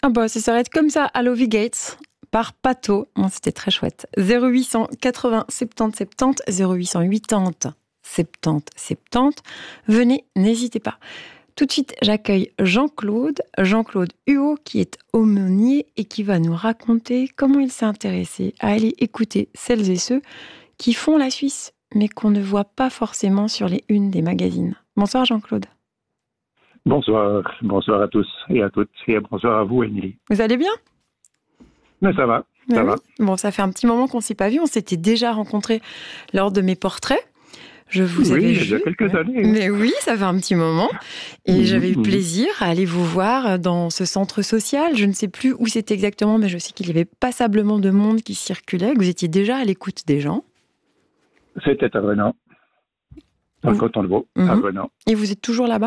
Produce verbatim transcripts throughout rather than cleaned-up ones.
Ah bah, ça s'arrête comme ça à Lovey Gates, par Pato. Bon, c'était très chouette. zéro huit cent quatre-vingts soixante-dix soixante-dix, zéro huit cent quatre-vingts soixante-dix soixante-dix. Venez, n'hésitez pas. Tout de suite, j'accueille Jean-Claude, Jean-Claude Huot, qui est aumônier et qui va nous raconter comment il s'est intéressé à aller écouter celles et ceux qui font la Suisse, mais qu'on ne voit pas forcément sur les unes des magazines. Bonsoir Jean-Claude. Bonsoir, bonsoir à tous et à toutes, et bonsoir à vous, Émilie. Vous allez bien ? Mais ça va, ça oui. va. Bon, ça fait un petit moment qu'on ne s'est pas vu, on s'était déjà rencontrés lors de mes portraits. Je vous oui, avais il y a vu. quelques années. Mais oui, ça fait un petit moment. Et mmh, j'avais eu mmh. plaisir à aller vous voir dans ce centre social. Je ne sais plus où c'était exactement, mais je sais qu'il y avait passablement de monde qui circulait, que vous étiez déjà à l'écoute des gens. C'était à Renan, dans le canton de Vaud, mmh. à Renan. Et vous êtes toujours là-bas ?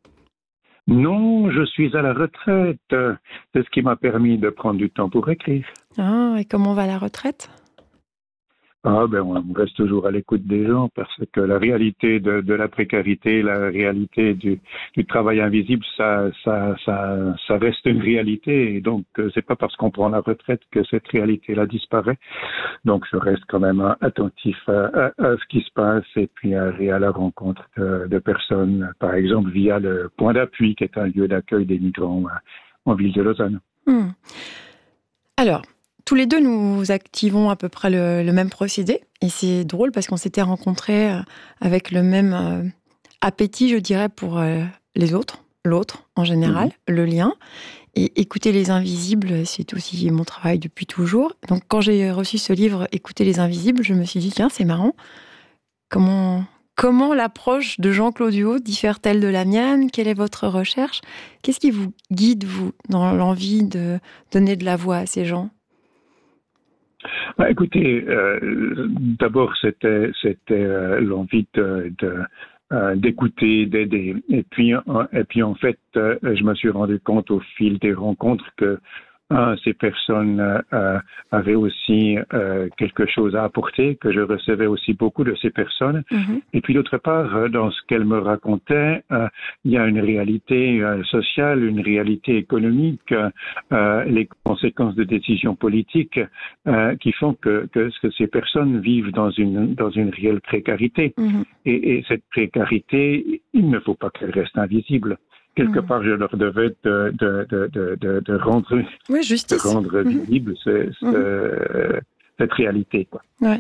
Non, je suis à la retraite. C'est ce qui m'a permis de prendre du temps pour écrire. Ah, et comment va la retraite ? Ah ben on reste toujours à l'écoute des gens parce que la réalité de, de la précarité, la réalité du, du travail invisible, ça, ça, ça, ça reste une réalité et donc c'est pas parce qu'on prend la retraite que cette réalité-là disparaît. Donc je reste quand même attentif à, à, à ce qui se passe et puis à aller à la rencontre de, de personnes, par exemple via le point d'appui qui est un lieu d'accueil des migrants en ville de Lausanne. Mmh. Alors. Tous les deux, nous activons à peu près le, le même procédé. Et c'est drôle parce qu'on s'était rencontrés avec le même euh, appétit, je dirais, pour euh, les autres, l'autre en général, mmh. le lien. Et Écouter les invisibles, c'est aussi mon travail depuis toujours. Donc quand j'ai reçu ce livre, Écouter les invisibles, je me suis dit, tiens, c'est marrant. Comment, comment l'approche de Jean-Claude Huot diffère-t-elle de la mienne ? Quelle est votre recherche ? Qu'est-ce qui vous guide, vous, dans l'envie de donner de la voix à ces gens ? Bah, écoutez, euh, d'abord c'était c'était euh, l'envie de, de euh, d'écouter, d'aider, et puis euh, et puis en fait euh, je me suis rendu compte au fil des rencontres que un, ces personnes euh, avaient aussi euh, quelque chose à apporter, que je recevais aussi beaucoup de ces personnes. Mm-hmm. Et puis d'autre part, dans ce qu'elles me racontaient, euh, il y a une réalité euh, sociale, une réalité économique, euh, les conséquences de décisions politiques euh, qui font que, que, que ces personnes vivent dans une, dans une réelle précarité. Mm-hmm. Et, et cette précarité, il ne faut pas qu'elle reste invisible. Quelque part, je leur devais de, de, de, de, de, de rendre, oui, justice. de rendre mmh. visible ce, ce, mmh. cette réalité, quoi. Ouais.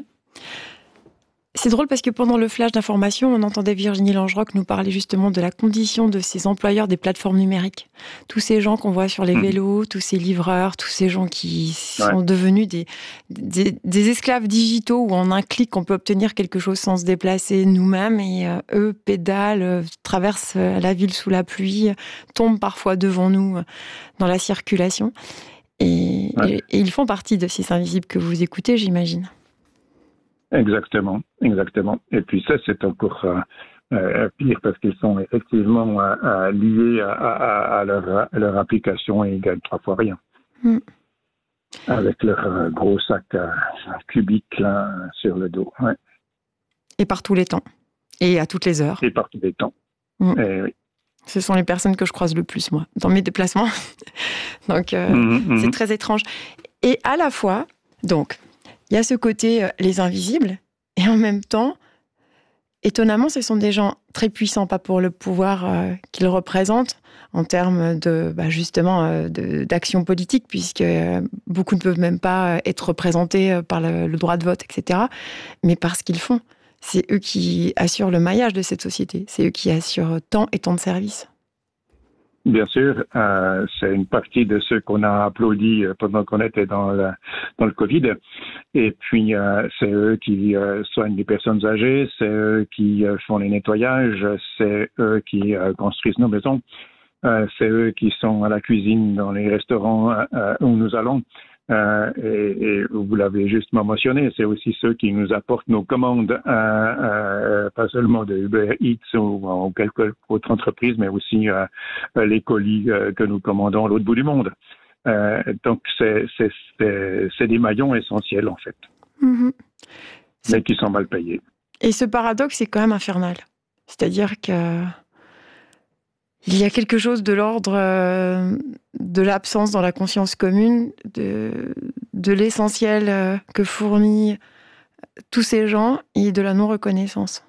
C'est drôle parce que pendant le flash d'information, on entendait Virginie Langerock nous parler justement de la condition de ces employeurs des plateformes numériques. Tous ces gens qu'on voit sur les vélos, mmh. tous ces livreurs, tous ces gens qui sont ouais. devenus des, des, des esclaves digitaux où en un clic, on peut obtenir quelque chose sans se déplacer nous-mêmes. Et euh, eux pédalent, euh, traversent la ville sous la pluie, tombent parfois devant nous euh, dans la circulation. Et, ouais. et, et ils font partie de ces invisibles que vous écoutez, j'imagine. Exactement, exactement. Et puis ça, c'est encore euh, euh, pire parce qu'ils sont effectivement euh, euh, liés à, à, à, leur, à leur application et ils gagnent trois fois rien. Mm. Avec leur euh, gros sac euh, cubique là, sur le dos. Ouais. Et par tous les temps. Et à toutes les heures. Et par tous les temps. Mm. Et, oui. Ce sont les personnes que je croise le plus, moi, dans mes déplacements. Donc, euh, mm-hmm. c'est très étrange. Et à la fois, donc... il y a ce côté, euh, les invisibles, et en même temps, étonnamment, ce sont des gens très puissants, pas pour le pouvoir euh, qu'ils représentent, en termes de, bah, justement, euh, de, d'action politique, puisque euh, beaucoup ne peuvent même pas être représentés par le, le droit de vote, et cetera, mais parce qu'ils font. C'est eux qui assurent le maillage de cette société, c'est eux qui assurent tant et tant de services. Bien sûr, euh, c'est une partie de ceux qu'on a applaudis pendant qu'on était dans le, dans le Covid. Et puis, euh, c'est eux qui euh, soignent les personnes âgées, c'est eux qui euh, font les nettoyages, c'est eux qui euh, construisent nos maisons, euh, c'est eux qui sont à la cuisine dans les restaurants euh, où nous allons. Euh, et, et vous l'avez justement mentionné, c'est aussi ceux qui nous apportent nos commandes, euh, euh, pas seulement de Uber Eats ou, ou quelques autres entreprises, mais aussi euh, les colis euh, que nous commandons à l'autre bout du monde. Euh, donc, c'est, c'est, c'est, c'est des maillons essentiels, en fait, mmh. mais qui sont mal payés. Et ce paradoxe est quand même infernal. C'est-à-dire que il y a quelque chose de l'ordre euh, de l'absence dans la conscience commune, de, de l'essentiel euh, que fournissent tous ces gens et de la non-reconnaissance.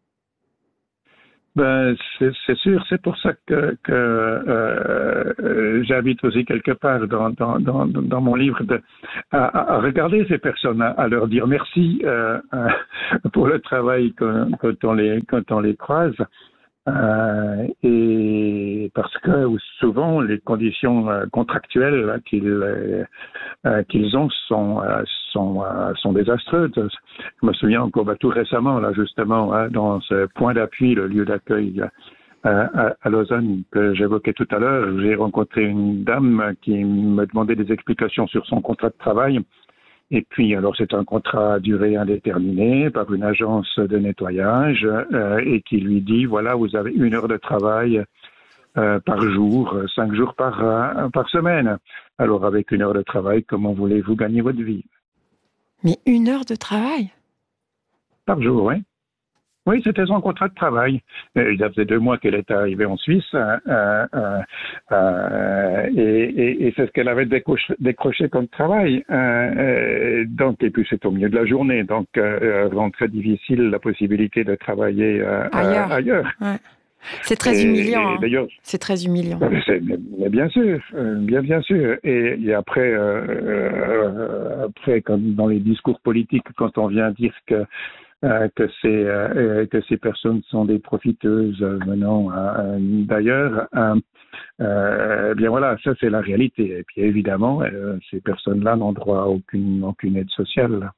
Ben, c'est, c'est sûr, c'est pour ça que, que euh, j'invite aussi quelque part dans, dans, dans, dans mon livre de, à, à regarder ces personnes, à, à leur dire merci euh, pour le travail quand, quand, on les, quand on les croise. Euh, et parce que souvent les conditions euh, contractuelles qu'ils euh, qu'ils ont sont euh, sont euh, sont désastreuses. Je me souviens encore bah, tout récemment là justement hein, dans ce point d'appui, le lieu d'accueil euh, à, à Lausanne que j'évoquais tout à l'heure, j'ai rencontré une dame qui me demandait des explications sur son contrat de travail. Et puis, alors, c'est un contrat à durée indéterminée par une agence de nettoyage euh, et qui lui dit, voilà, vous avez une heure de travail euh, par jour, cinq jours par, euh, par semaine. Alors, avec une heure de travail, comment voulez-vous gagner votre vie? Mais une heure de travail? Par jour, oui. Oui, c'était son contrat de travail. Euh, il faisait deux mois qu'elle était arrivée en Suisse euh, euh, euh, et, et, et c'est ce qu'elle avait décroché, décroché comme travail. Euh, euh, donc, et puis c'est au milieu de la journée, donc euh, rend très difficile la possibilité de travailler euh, ailleurs. Euh, ailleurs. Ouais. C'est très et, humiliant. Et, hein. d'ailleurs, c'est très humiliant. c'est, mais bien sûr, bien bien sûr. Et, et après, euh, euh, après, comme dans les discours politiques, quand on vient dire que Euh, que ces euh, que ces personnes sont des profiteuses euh, venant euh, d'ailleurs. Euh, euh, bien voilà, ça c'est la réalité. Et puis évidemment, euh, ces personnes-là n'ont droit à aucune aucune aide sociale.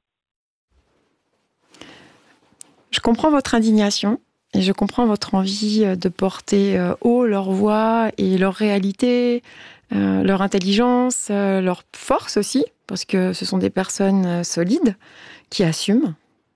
Je comprends votre indignation et je comprends votre envie de porter haut leur voix et leur réalité, euh, leur intelligence, euh, leur force aussi, parce que ce sont des personnes solides qui assument.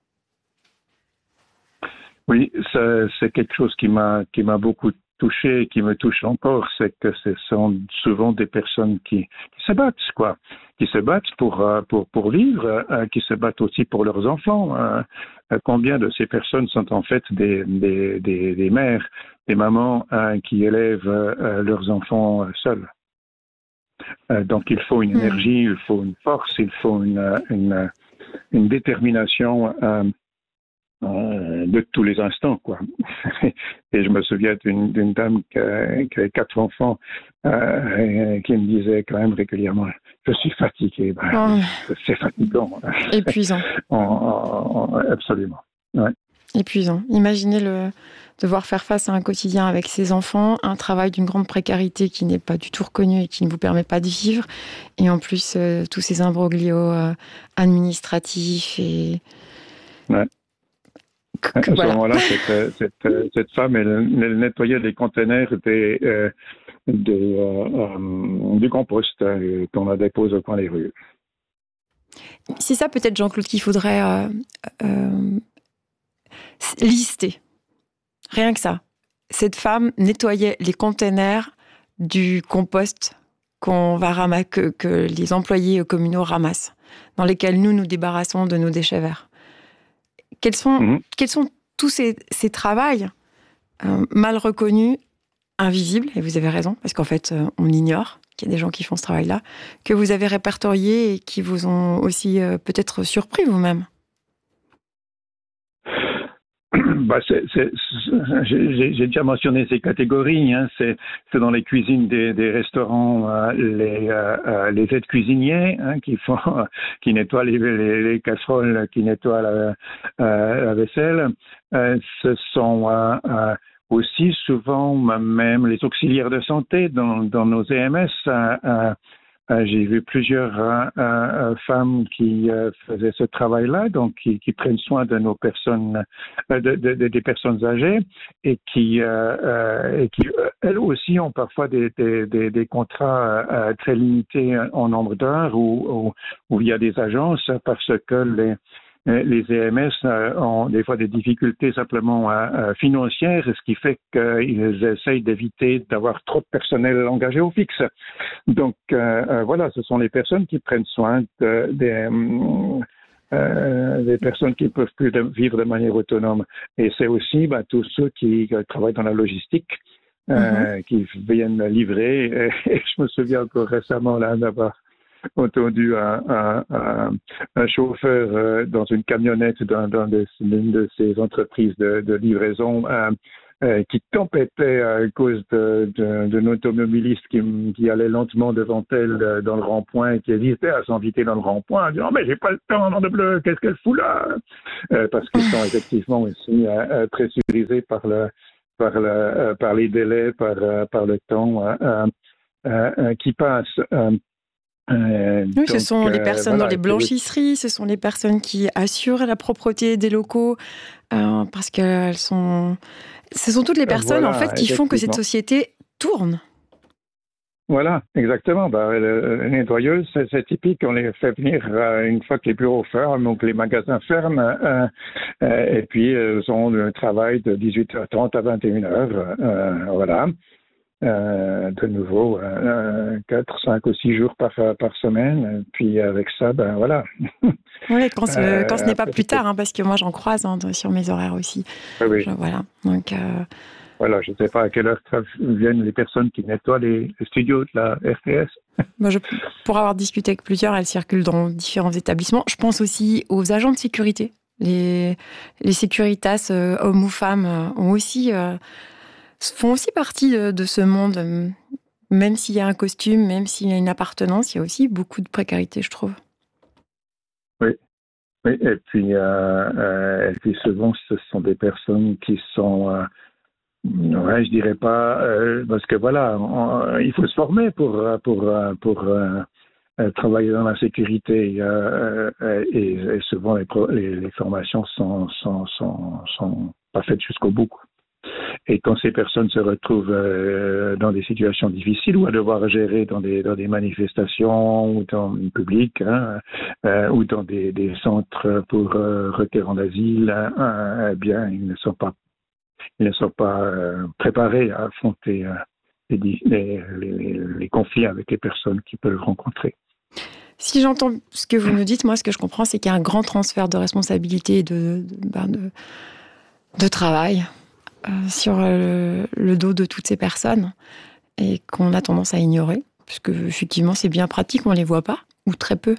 Oui, ça, c'est quelque chose qui m'a qui m'a beaucoup touché et qui me touche encore, c'est que ce sont souvent des personnes qui, qui se battent, quoi, qui se battent pour pour pour vivre, euh, qui se battent aussi pour leurs enfants. Euh, combien de ces personnes sont en fait des des des, des mères, des mamans euh, qui élèvent euh, leurs enfants seuls. Euh, donc il faut une mmh. énergie, il faut une force, il faut une une, une détermination. Euh, de tous les instants, quoi. Et je me souviens d'une, d'une dame qui, a, qui avait quatre enfants euh, qui me disait quand même régulièrement, je suis fatiguée. Ben, oh. C'est fatigant. Épuisant. en, en, en, absolument. Ouais. Épuisant. Imaginez le devoir faire face à un quotidien avec ses enfants, un travail d'une grande précarité qui n'est pas du tout reconnu et qui ne vous permet pas de vivre, et en plus euh, tous ces imbroglios euh, administratifs et... Ouais. À ce voilà. moment-là, cette, cette, cette femme, elle, elle nettoyait les conteneurs des, euh, des, euh, euh, du compost euh, qu'on la dépose au coin des rues. C'est ça peut-être, Jean-Claude, qu'il faudrait euh, euh, lister. Rien que ça. Cette femme nettoyait les conteneurs du compost qu'on va ramasser, que, que les employés communaux ramassent, dans lesquels nous nous débarrassons de nos déchets verts. Quels sont, mmh. quels sont tous ces, ces travails euh, mal reconnus, invisibles, et vous avez raison, parce qu'en fait, euh, on ignore qu'il y a des gens qui font ce travail-là, que vous avez répertoriés et qui vous ont aussi euh, peut-être surpris vous-même? Bah, c'est, c'est, c'est, j'ai, j'ai déjà mentionné ces catégories. Hein. C'est, c'est dans les cuisines des, des restaurants, euh, les, euh, les aides cuisiniers hein, qui font, qui nettoient les, les, les casseroles, qui nettoient la, euh, la vaisselle. Euh, ce sont euh, euh, aussi souvent même les auxiliaires de santé dans, dans nos E M S. Euh, euh, Euh, j'ai vu plusieurs euh, euh, femmes qui euh, faisaient ce travail-là, donc qui, qui prennent soin de nos personnes, euh, de, de, de, des personnes âgées, et qui, euh, euh, et qui euh, elles aussi ont parfois des, des, des, des contrats euh, très limités en nombre d'heures ou, ou, ou via des agences, parce que les les E M S ont des fois des difficultés simplement euh, financières, ce qui fait qu'ils essayent d'éviter d'avoir trop de personnel engagé au fixe. Donc euh, voilà, ce sont les personnes qui prennent soin de, des, euh, des personnes qui ne peuvent plus de, vivre de manière autonome. Et c'est aussi bah, tous ceux qui euh, travaillent dans la logistique, euh, mmh. qui viennent livrer. Et, et je me souviens encore récemment là d'avoir entendu un, un, un, un chauffeur euh, dans une camionnette dans, dans des, une de ces entreprises de, de livraison euh, euh, qui tempêtait à cause de, de, d'un automobiliste qui, qui allait lentement devant elle euh, dans le rond-point et qui hésitait à s'inviter dans le rond-point en disant « mais j'ai pas le temps, nom de bleu, qu'est-ce qu'elle fout là ?» euh, Parce qu'ils sont effectivement aussi euh, pressurisés par, le, par, le, euh, par les délais, par, euh, par le temps euh, euh, euh, qui passe. Euh, Euh, oui, donc, ce sont les personnes euh, voilà, dans les blanchisseries, ce sont les personnes qui assurent la propreté des locaux, euh, parce qu'elles sont, ce sont toutes les personnes voilà, en fait qui font que cette société tourne. Voilà, exactement. Bah, les nettoyeuses, c'est, c'est typique. On les fait venir euh, une fois que les bureaux ferment, donc les magasins ferment, euh, euh, et puis elles ont un travail de dix-huit heures trente à vingt et une heures. Euh, voilà. Euh, de nouveau euh, quatre, cinq ou six jours par, par semaine, puis avec ça, ben voilà. Oui, quand ce, euh, quand ce n'est pas plus tard, hein, parce que moi j'en croise hein, sur mes horaires aussi. Oui, oui. Je, voilà, donc... Euh... Voilà, je ne sais pas à quelle heure viennent les personnes qui nettoient les, les studios de la R T S. Moi, je, pour avoir discuté avec plusieurs, elles circulent dans différents établissements. Je pense aussi aux agents de sécurité. Les, les Securitas, euh, hommes ou femmes, euh, ont aussi... Euh, font aussi partie de, de ce monde, même s'il y a un costume, même s'il y a une appartenance, il y a aussi beaucoup de précarité, je trouve. Oui, oui. Et puis, euh, euh, et puis souvent, ce sont des personnes qui sont, euh, ouais, je dirais pas, euh, parce que voilà, on, il faut se former pour pour pour euh, travailler dans la sécurité, euh, et, et souvent les, les, les formations sont sont sont sont pas faites jusqu'au bout. Et quand ces personnes se retrouvent euh, dans des situations difficiles ou à devoir gérer dans des, dans des manifestations ou dans le public, hein, euh, ou dans des, des centres pour euh, requérants d'asile, hein, eh bien, ils ne sont pas, ils ne sont pas euh, préparés à affronter euh, les, les, les, les conflits avec les personnes qu'ils peuvent rencontrer. Si j'entends ce que vous nous dites, moi, ce que je comprends, c'est qu'il y a un grand transfert de responsabilité et de, de, ben de, de travail Euh, sur le, le dos de toutes ces personnes et qu'on a tendance à ignorer, puisque effectivement c'est bien pratique, on ne les voit pas, ou très peu.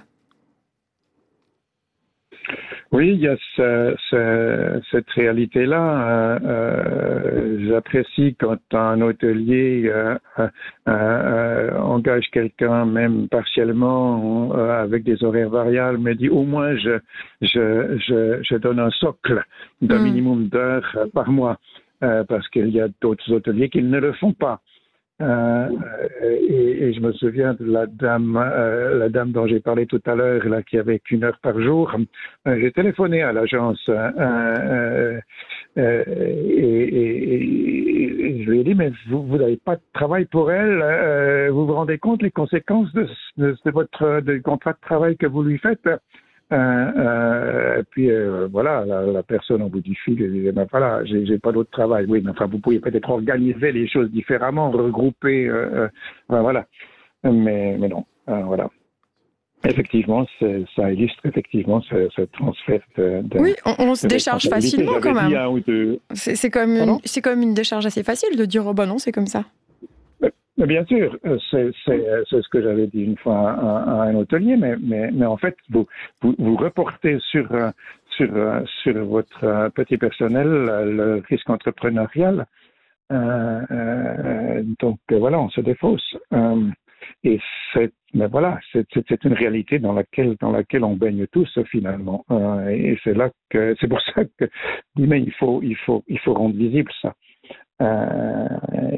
Oui, il y a ce, ce, cette réalité-là. Euh, euh, j'apprécie quand un hôtelier euh, euh, euh, engage quelqu'un, même partiellement, euh, avec des horaires variables, mais dit au moins je, je, je, je donne un socle d'un mmh. minimum d'heures par mois. Euh, parce qu'il y a d'autres hôteliers qui ne le font pas. Euh, et, et je me souviens de la dame, euh, la dame dont j'ai parlé tout à l'heure, là, qui avait qu'une heure par jour. Euh, j'ai téléphoné à l'agence euh, euh, euh, et, et, et je lui ai dit, mais vous, vous n'avez pas de travail pour elle. Euh, vous vous rendez compte les conséquences de, de, de votre de contrat de travail que vous lui faites? Euh, euh, et puis euh, voilà, la, la personne au bout du fil elle disait ben voilà, j'ai, j'ai pas d'autre travail. Oui, mais enfin vous pouvez peut-être organiser les choses différemment, regrouper, euh, euh, ben, voilà. Mais mais non, euh, voilà. Effectivement, c'est, ça illustre effectivement ce, ce transfert de, de oui, on, on se décharge facilement quand même. Deux... C'est, c'est comme une, c'est comme une décharge assez facile de dire oh ben non, c'est comme ça. Mais bien sûr, c'est, c'est, c'est ce que j'avais dit une fois à, à un hôtelier, mais, mais, mais en fait, vous, vous, vous reportez sur, sur, sur votre petit personnel le risque entrepreneurial. Euh, euh, donc voilà, on se défausse. Euh, et c'est, mais voilà, c'est, c'est, c'est une réalité dans laquelle, dans laquelle on baigne tous finalement. Euh, et c'est là que, c'est pour ça que, mais il faut, il faut, il faut rendre visible ça. Euh,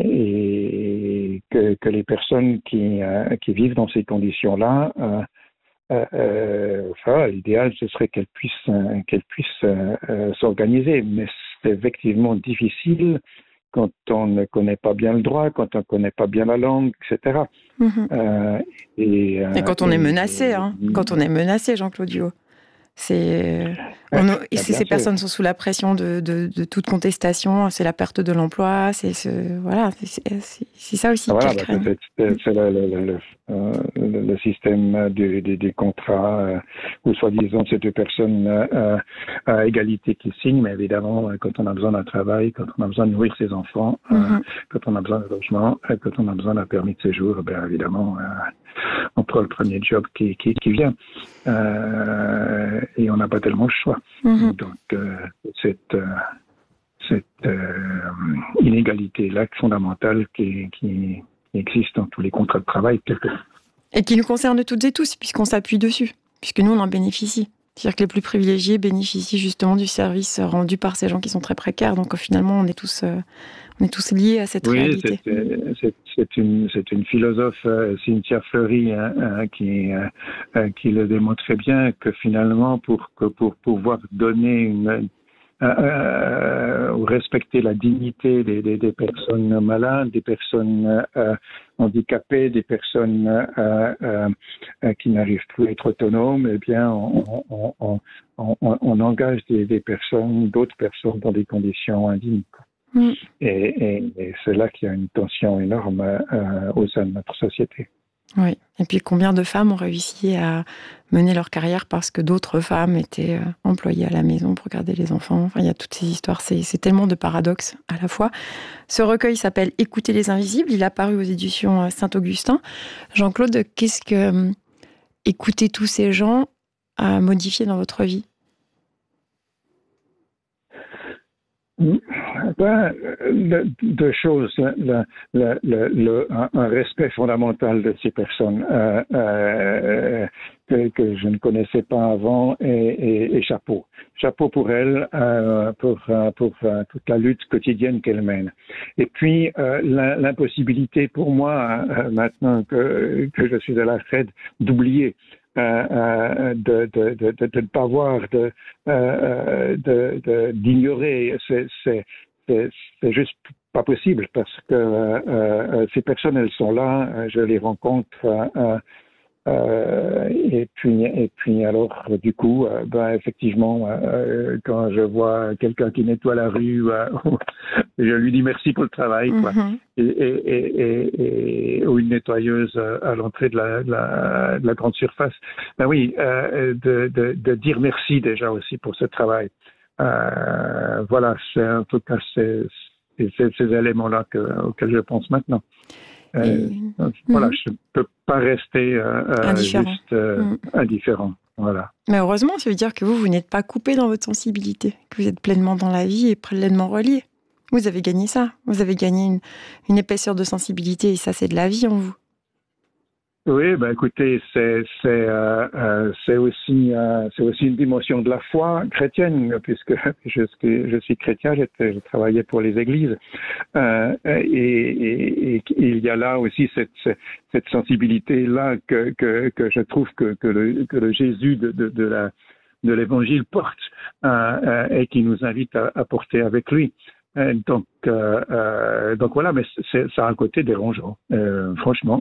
et que, que les personnes qui, euh, qui vivent dans ces conditions-là, euh, euh, enfin, l'idéal ce serait qu'elles puissent, euh, qu'elles puissent euh, euh, s'organiser, mais c'est effectivement difficile quand on ne connaît pas bien le droit, quand on ne connaît pas bien la langue, et cetera. Mmh. Euh, et, et quand on et, est menacé, hein, et, quand on est menacé, Jean-Claude Huot. C'est, on, et c'est, ces personnes sont sous la pression de, de, de toute contestation. C'est la perte de l'emploi. C'est, c'est voilà, c'est, c'est, c'est ça aussi. Voilà, bah, c'est, c'est, c'est le, le, le, euh, le, le système du, du, des contrats euh, où soi-disant c'est deux personnes euh, à égalité qui signent, mais évidemment quand on a besoin d'un travail, quand on a besoin de nourrir ses enfants, euh, mm-hmm. quand on a besoin de logement, quand on a besoin d'un permis de séjour, ben évidemment. Euh, on prend le premier job qui, qui, qui vient euh, et on n'a pas tellement le choix. Mm-hmm. Donc euh, cette, euh, cette euh, inégalité-là fondamentale qui, qui existe dans tous les contrats de travail. Quelque... Et qui nous concerne toutes et tous, puisqu'on s'appuie dessus, puisque nous on en bénéficie. C'est-à-dire que les plus privilégiés bénéficient justement du service rendu par ces gens qui sont très précaires. Donc finalement, on est tous, euh, on est tous liés à cette oui, réalité. Oui, c'est, c'est, c'est, une, c'est une philosophe, euh, Cynthia Fleury, hein, hein, qui, euh, qui le démontre très bien, que finalement, pour, que, pour pouvoir donner une... Euh, ou respecter la dignité des, des, des personnes malades, des personnes euh, handicapées, des personnes euh, euh, qui n'arrivent plus à être autonomes, eh bien, on, on, on, on, on engage des, des personnes, d'autres personnes dans des conditions indignes. Mm. Et, et, et c'est là qu'il y a une tension énorme euh, au sein de notre société. Oui, et puis combien de femmes ont réussi à mener leur carrière parce que d'autres femmes étaient employées à la maison pour garder les enfants. Enfin, il y a toutes ces histoires, c'est, c'est tellement de paradoxes à la fois. Ce recueil s'appelle « Écoutez les invisibles », il a paru aux éditions Saint-Augustin. Jean-Claude, qu'est-ce que écouter tous ces gens a modifié dans votre vie ? Ben, deux choses. Le, le, le, le, un, un respect fondamental de ces personnes euh, euh, que, que je ne connaissais pas avant et, et, et chapeau. Chapeau pour elles, euh, pour, pour euh, toute la lutte quotidienne qu'elles mènent. Et puis, euh, l'impossibilité pour moi, euh, maintenant que, que je suis à la retraite, d'oublier. Euh, euh, de, de, de, de, de ne pas voir, de, euh, de, de, d'ignorer, c'est, c'est, c'est, c'est juste pas possible parce que euh, ces personnes, elles sont là, je les rencontre, euh, euh, et puis, et puis alors, du coup, euh, ben effectivement, euh, quand je vois quelqu'un qui nettoie la rue, euh, je lui dis merci pour le travail, quoi. Mm-hmm. Et, et, et, et, ou une nettoyeuse à l'entrée de la, de la, de la grande surface. Ben oui, euh, de, de, de dire merci déjà aussi pour ce travail. Euh, voilà, c'est en tout cas c'est, c'est, c'est ces éléments-là que, auxquels je pense maintenant. Euh, et... Voilà, mmh. je ne peux pas rester euh, indifférent. juste euh, mmh. indifférent. Voilà. Mais heureusement, ça veut dire que vous, vous n'êtes pas coupé dans votre sensibilité, que vous êtes pleinement dans la vie et pleinement relié. Vous avez gagné ça. Vous avez gagné une, une épaisseur de sensibilité et ça, c'est de la vie en vous. Oui, ben écoutez, c'est c'est euh, euh, c'est aussi euh, c'est aussi une dimension de la foi chrétienne puisque je suis je suis chrétien, j'étais je travaillais pour les églises euh, et, et, et il y a là aussi cette cette sensibilité là que que que je trouve que que le que le Jésus de de, de la de l'Évangile porte euh, euh, et qui nous invite à, à porter avec lui. Donc, euh, euh, donc voilà, mais c'est, ça a un côté dérangeant, euh, franchement.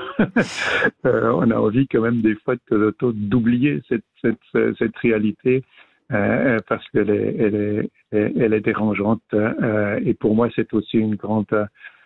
euh, on a envie quand même des fois de, d'oublier cette, cette, cette réalité euh, parce qu'elle est, elle est, elle est dérangeante. Euh, et pour moi, c'est aussi une grande, euh,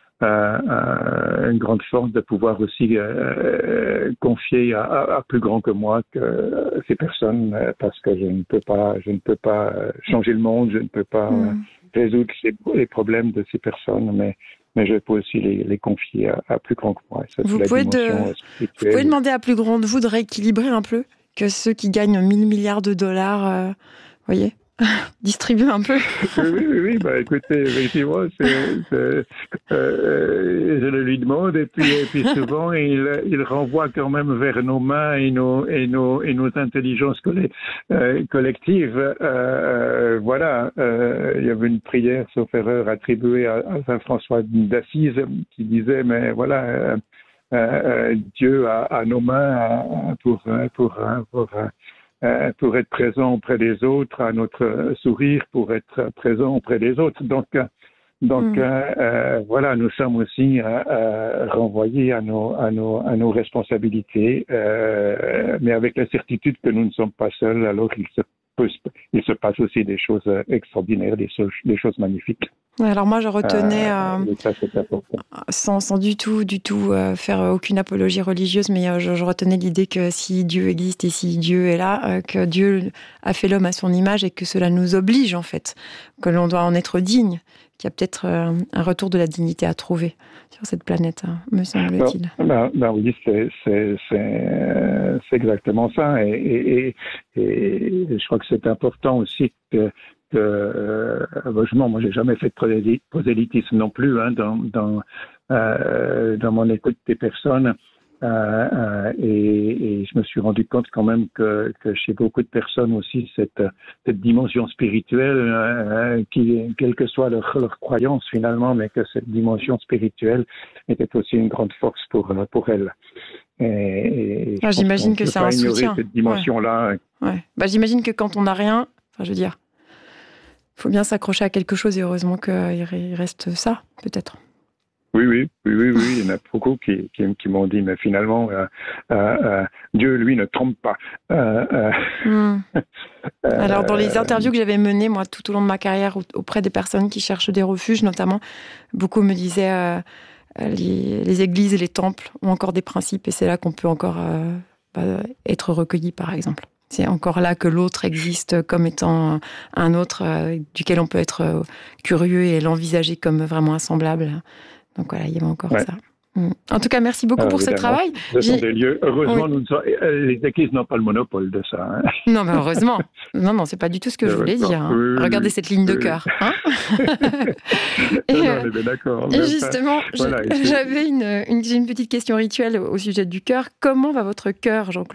euh, une grande force de pouvoir aussi euh, confier à, à, à plus grand que moi que ces personnes, parce que je ne peux pas, je ne peux pas changer le monde, je ne peux pas. Mm. résoudre les problèmes de ces personnes, mais, mais je peux aussi les, les confier à, à plus grand que moi. Ça, vous, pouvez de, vous pouvez demander à plus grand de vous de rééquilibrer un peu, que ceux qui gagnent mille milliards de dollars, euh, voyez, distribuent un peu. Oui, oui, oui, bah écoutez, effectivement, c'est, c'est, euh, je le lui demande, et puis, et puis souvent, il, il renvoie quand même vers nos mains et nos, et nos, et nos intelligences coll- euh, collectives. Euh, voilà, euh, il y avait une prière, sauf erreur, attribuée à, à Saint François d'Assise, qui disait, mais voilà, euh, euh, Dieu a, a nos mains pour, pour, pour, pour Euh, pour être présent auprès des autres, à notre sourire, pour être présent auprès des autres. Donc, Donc Mm. euh, euh, voilà, nous sommes aussi euh, euh, renvoyés à nos, à nos, à nos responsabilités, euh, mais avec la certitude que nous ne sommes pas seuls. Alors il se peut, il se passe aussi des choses extraordinaires, des, so- des choses magnifiques. Alors moi, je retenais, euh, Euh, et ça, c'est important. sans, sans du tout, du tout euh, faire aucune apologie religieuse, mais euh, je, je retenais l'idée que si Dieu existe et si Dieu est là, euh, que Dieu a fait l'homme à son image et que cela nous oblige en fait, que l'on doit en être digne, qu'il y a peut-être euh, un retour de la dignité à trouver sur cette planète, hein, me semble-t-il. Ben, ben, ben oui, c'est, c'est, c'est, c'est exactement ça. Et, et, et, et je crois que c'est important aussi que, que euh, heureusement, moi, j'ai jamais fait de prosélytisme non plus hein, dans, dans, euh, dans mon écoute des personnes. Euh, euh, et, et je me suis rendu compte quand même que, que chez beaucoup de personnes aussi cette, cette dimension spirituelle, euh, qui, quelle que soit leur, leur croyance finalement, mais que cette dimension spirituelle était aussi une grande force pour pour elles. Et, et Ah, j'imagine que c'est un soutien. Cette dimension-là. Ouais. Ouais. Bah, j'imagine que quand on n'a rien, enfin, je veux dire, il faut bien s'accrocher à quelque chose et heureusement qu'il reste ça, peut-être. Oui, oui, oui, oui, oui, il y en a beaucoup qui, qui, qui m'ont dit, mais finalement, euh, euh, euh, Dieu, lui, ne trompe pas. Euh, euh, mmh. Alors, dans les interviews que j'avais menées, moi, tout au long de ma carrière, auprès des personnes qui cherchent des refuges, notamment, beaucoup me disaient euh, les, les églises et les temples ont encore des principes et c'est là qu'on peut encore euh, bah, être recueilli, par exemple. C'est encore là que l'autre existe comme étant un autre euh, duquel on peut être euh, curieux et l'envisager comme vraiment assemblable. Donc voilà, il y avait encore ouais. ça. En tout cas, merci beaucoup Alors, pour ce travail. Ce sont des lieux. Heureusement, oui. nous ne sommes... les églises n'ont pas le monopole de ça. Hein. Non, mais heureusement. Non, non, c'est pas du tout ce que je voulais dire. Hein. Oui, Regardez oui, cette ligne oui. de cœur. Hein et, non, non, on est bien d'accord. Et justement, voilà, j'avais une, une, une petite question rituelle au sujet du cœur. Comment va votre cœur, Jean-Claude ?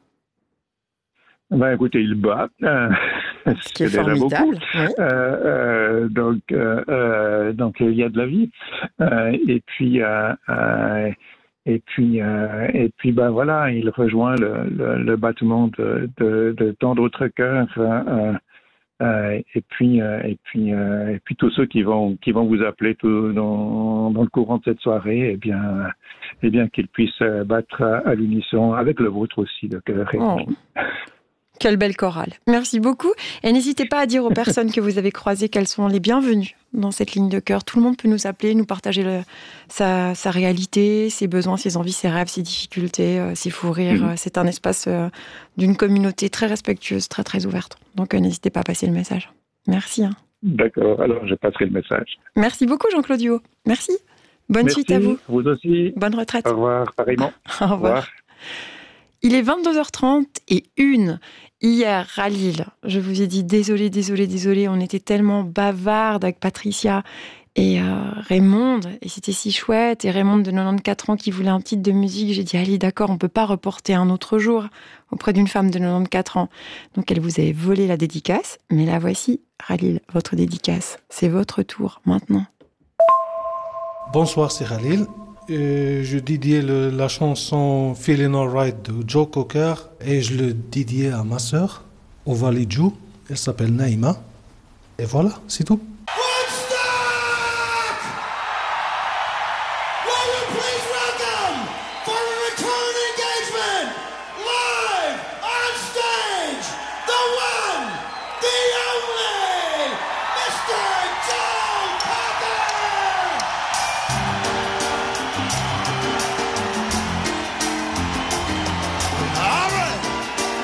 Ben, écoutez, il bat. Euh, Ce qui est formidable. Oui. Euh, euh, donc, euh, euh, donc, il y a de la vie. Euh, et puis, euh, euh, et puis, euh, et puis, ben voilà, il rejoint le, le, le battement de, de, de tant d'autres cœurs. Euh, euh, et puis, euh, et puis, euh, et puis, tous ceux qui vont, qui vont vous appeler tout dans, dans le courant de cette soirée, eh bien, eh bien, qu'ils puissent battre à, à l'unisson avec le vôtre aussi, de cœur. Oh. Quelle belle chorale. Merci beaucoup. Et n'hésitez pas à dire aux personnes que vous avez croisées qu'elles sont les bienvenues dans cette ligne de cœur. Tout le monde peut nous appeler, nous partager le, sa, sa réalité, ses besoins, ses envies, ses rêves, ses difficultés, euh, ses fous rires. Mmh. C'est un espace euh, d'une communauté très respectueuse, très, très ouverte. Donc, euh, n'hésitez pas à passer le message. Merci. Hein. D'accord. Alors, je passerai le message. Merci beaucoup, Jean-Claude Huot. Merci. Bonne Merci, suite à vous. Vous aussi. Bonne retraite. Au revoir, pareillement. Au revoir. Au revoir. Il est vingt-deux heures trente et une. Hier, à Lille, je vous ai dit désolé, désolé, désolé, on était tellement bavarde avec Patricia et euh, Raymonde, et c'était si chouette, et Raymonde de quatre-vingt-quatorze ans qui voulait un titre de musique, j'ai dit allez d'accord, on peut pas reporter un autre jour auprès d'une femme de quatre-vingt-quatorze ans. Donc elle vous avait volé la dédicace, mais la voici, Khalil, votre dédicace, c'est votre tour maintenant. Bonsoir, c'est Khalil. Et je dédiais le, la chanson Feeling Alright de Joe Cocker et je le dédiais à ma sœur, au Validjou. Elle s'appelle Naïma. Et voilà, c'est tout.